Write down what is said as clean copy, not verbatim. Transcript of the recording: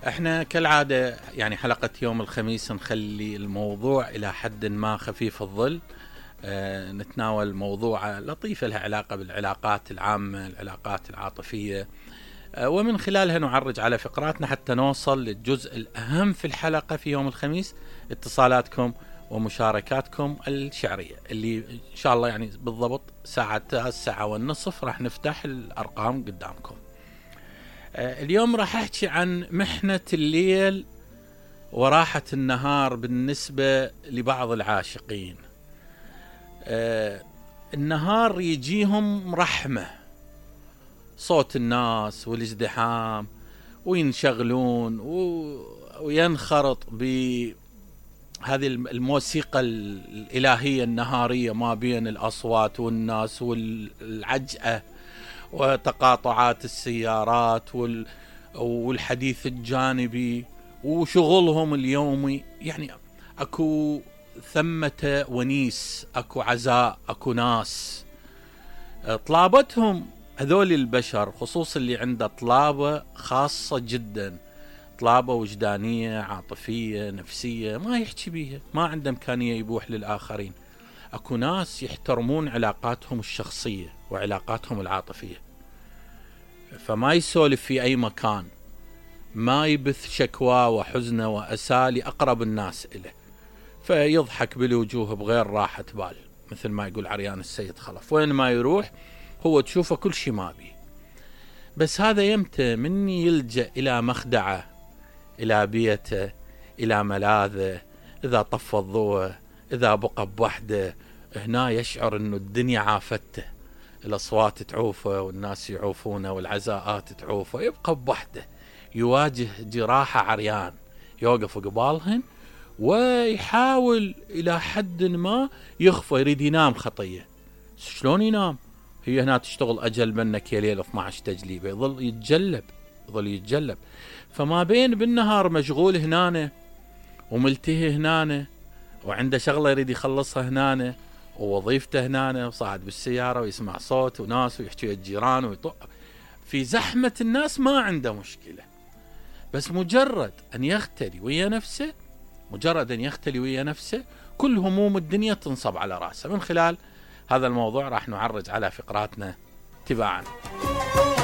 احنا كالعادة يعني حلقة يوم الخميس نخلي الموضوع إلى حد ما خفيف الظل. نتناول موضوع لطيفة لها علاقة بالعلاقات العامة، العلاقات العاطفية، ومن خلالها نعرج على فقراتنا حتى نوصل للجزء الأهم في الحلقة في يوم الخميس، اتصالاتكم ومشاركاتكم الشعرية اللي إن شاء الله يعني بالضبط ساعة 9:30 راح نفتح الأرقام قدامكم. اليوم راح أحكي عن محنة الليل وراحة النهار بالنسبة لبعض العاشقين. النهار يجيهم رحمة، صوت الناس والازدحام وينشغلون وينخرط بهذه الموسيقى الإلهية النهارية ما بين الأصوات والناس والعجأة وتقاطعات السيارات والحديث الجانبي وشغلهم اليومي. يعني اكو ثمة ونيس، اكو عزاء، اكو ناس طلابتهم هذول البشر، خصوصا اللي عنده طلابة خاصة جدا، طلابة وجدانية عاطفية نفسية ما يحكي بيها، ما عنده إمكانية يبوح للآخرين. اكو ناس يحترمون علاقاتهم الشخصية وعلاقاتهم العاطفية، فما يسولف في أي مكان، ما يبث شكوى وحزنه وأسى لأقرب الناس إليه، فيضحك بالوجوه بغير راحة بال، مثل ما يقول عريان السيد خلف، وين ما يروح هو تشوفه كل شيء ما بيه. بس هذا يمتى من يلجأ إلى مخدعه، إلى بيته، إلى ملاذه، إذا طفى الضوء، إذا بقى بوحده، هنا يشعر أنه الدنيا عافته، الأصوات تعوفه والناس يعوفونه والعزاءات تعوفه، يبقى بوحده يواجه جراحة عريان، يوقف قبالهن ويحاول إلى حد ما يخفى، يريد ينام خطية. شلون ينام؟ هي هنا تشتغل أجل منك يا ليل 12 تجليبه، يظل يتجلب. فما بين بالنهار مشغول هنانه وملتهي هنانه وعنده شغلة يريد يخلصها هنانه ووظيفته هنانه وصاعد بالسيارة ويسمع صوت وناس ويحكي الجيران ويطق في زحمة الناس، ما عنده مشكلة. بس مجرد أن يختلي ويا نفسه كل هموم الدنيا تنصب على رأسه. من خلال هذا الموضوع راح نعرج على فقراتنا تباعا.